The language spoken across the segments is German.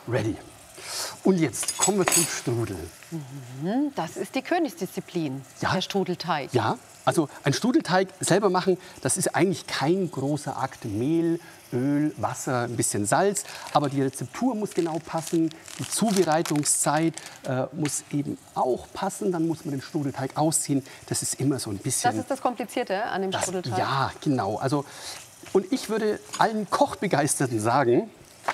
ready. Und jetzt kommen wir zum Strudel. Das ist die Königsdisziplin, Ja. der Strudelteig. Ja, also ein Strudelteig selber machen, das ist eigentlich kein großer Akt. Mehl, Öl, Wasser, ein bisschen Salz. Aber die Rezeptur muss genau passen. Die Zubereitungszeit muss eben auch passen. Dann muss man den Strudelteig ausziehen. Das ist immer so ein bisschen... Das ist das Komplizierte an dem Strudelteig? Ja, genau. Also, und ich würde allen Kochbegeisterten sagen...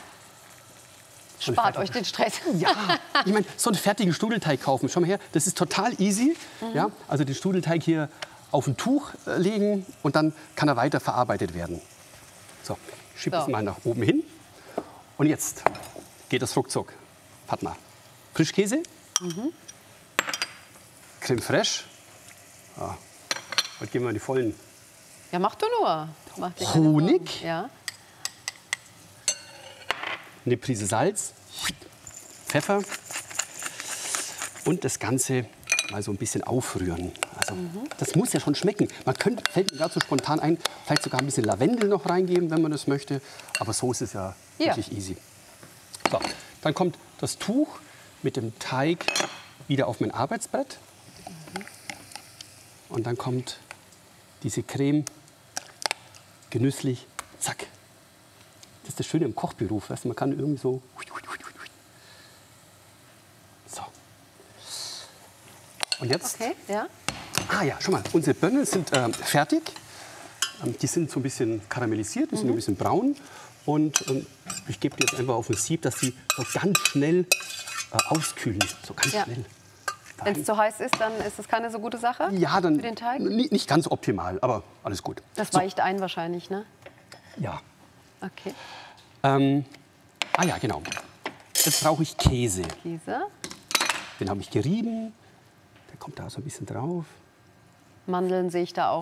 Spart euch den Stress. Ja, ich meine, so einen fertigen Strudelteig kaufen, schau mal her, das ist total easy. Ja, also den Strudelteig hier auf ein Tuch legen und dann kann er weiter verarbeitet werden. So, ich schiebe das mal nach oben hin. Und jetzt geht das ruckzuck. Warte mal. Frischkäse, Creme fraiche. Ja, heute gehen wir in die vollen. Ja, mach du nur. Mach dir keine Honig. Sorgen. Ja. Eine Prise Salz, Pfeffer und das Ganze mal so ein bisschen aufrühren. Also, das muss ja schon schmecken. Man könnte, fällt mir gerade so spontan ein, vielleicht sogar ein bisschen Lavendel noch reingeben, wenn man das möchte. Aber so ist es ja wirklich easy. So, dann kommt das Tuch mit dem Teig wieder auf mein Arbeitsbrett. Und dann kommt diese Creme genüsslich, zack. Das ist das Schöne im Kochberuf, weißt du, man kann irgendwie so. So. Und jetzt? Okay, ja. Ah ja, schau mal, unsere Bönnen sind fertig. Die sind so ein bisschen karamellisiert, die sind ein bisschen braun. Und ich gebe die jetzt einfach auf ein Sieb, dass sie so ganz schnell auskühlen. So ganz schnell. Wenn es zu heiß ist, dann ist das keine so gute Sache Ja, dann für den Teig? nicht ganz optimal, aber alles gut. Das weicht ein wahrscheinlich, ne? Ja. Okay. Ah ja, genau. Jetzt brauche ich Käse. Käse. Den habe ich gerieben. Der kommt da so ein bisschen drauf. Mandeln sehe ich da auch